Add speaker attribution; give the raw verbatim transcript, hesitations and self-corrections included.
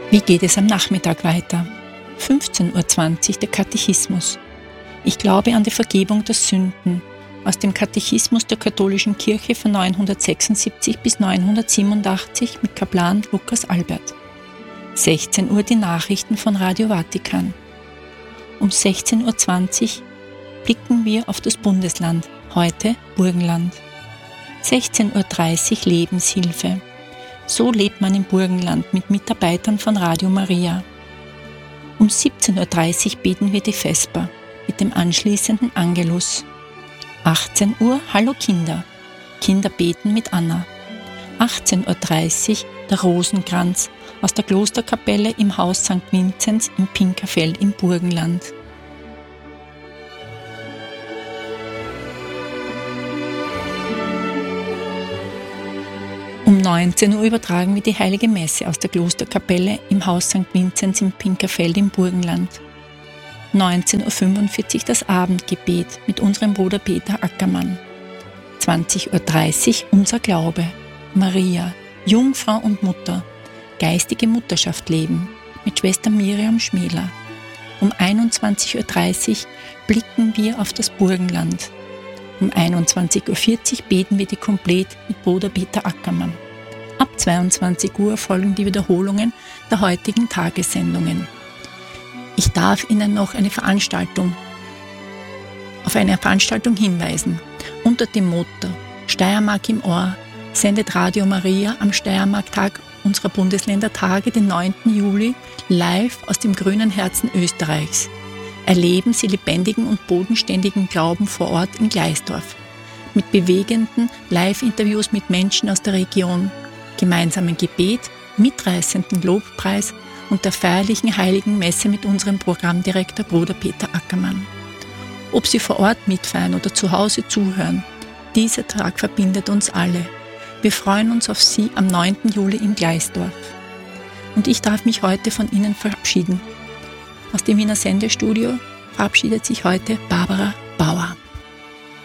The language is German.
Speaker 1: Wie geht es am Nachmittag weiter? fünfzehn Uhr zwanzig der Katechismus. Ich glaube an die Vergebung der Sünden aus dem Katechismus der katholischen Kirche von neunhundertsechsundsiebzig bis neunhundertsiebenundachtzig mit Kaplan Lukas Albert. sechzehn Uhr die Nachrichten von Radio Vatikan. Um sechzehn Uhr zwanzig blicken wir auf das Bundesland, heute Burgenland. sechzehn Uhr dreißig Lebenshilfe. So lebt man im Burgenland mit Mitarbeitern von Radio Maria. Um siebzehn Uhr dreißig beten wir die Vesper mit dem anschließenden Angelus. achtzehn Uhr Hallo Kinder. Kinder beten mit Anna. achtzehn Uhr dreißig der Rosenkranz aus der Klosterkapelle im Haus Sankt Vinzenz im Pinkerfeld im Burgenland. Um neunzehn Uhr übertragen wir die Heilige Messe aus der Klosterkapelle im Haus Sankt Vinzenz im Pinkerfeld im Burgenland. neunzehn Uhr fünfundvierzig das Abendgebet mit unserem Bruder Peter Ackermann. zwanzig Uhr dreißig unser Glaube, Maria, Jungfrau und Mutter, geistige Mutterschaft leben mit Schwester Miriam Schmäler. Um einundzwanzig Uhr dreißig blicken wir auf das Burgenland. Um einundzwanzig Uhr vierzig beten wir die Komplett mit Bruder Peter Ackermann. Ab zweiundzwanzig Uhr folgen die Wiederholungen der heutigen Tagessendungen. Ich darf Ihnen noch eine Veranstaltung, auf eine Veranstaltung hinweisen. Unter dem Motto Steiermark im Ohr sendet Radio Maria am Steiermark-Tag unserer Bundesländertage, den neunten Juli, live aus dem grünen Herzen Österreichs. Erleben Sie lebendigen und bodenständigen Glauben vor Ort in Gleisdorf. Mit bewegenden Live-Interviews mit Menschen aus der Region, gemeinsamen Gebet, mitreißenden Lobpreis und der feierlichen Heiligen Messe mit unserem Programmdirektor Bruder Peter Ackermann. Ob Sie vor Ort mitfeiern oder zu Hause zuhören, dieser Tag verbindet uns alle. Wir freuen uns auf Sie am neunten Juli in Gleisdorf. Und ich darf mich heute von Ihnen verabschieden. Aus dem Wiener Sendestudio verabschiedet sich heute Barbara Bauer.